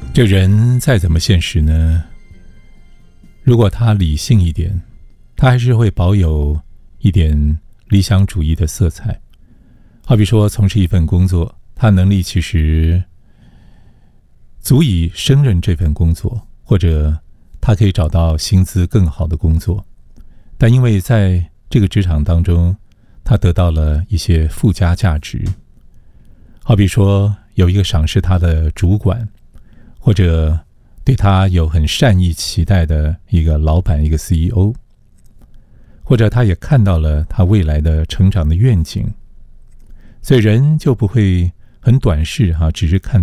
这人再怎么现实呢，如果他理性一点，他还是会保有一点理想主义的色彩。好比说从事一份工作，他能力其实足以胜任这份工作，或者他可以找到薪资更好的工作，但因为在这个职场当中，他得到了一些附加价值。好比说有一个赏识他的主管，或者对他有很善意期待的一个老板，一个 CEO， 或者他也看到了他未来的成长的愿景，所以人就不会很短视只是看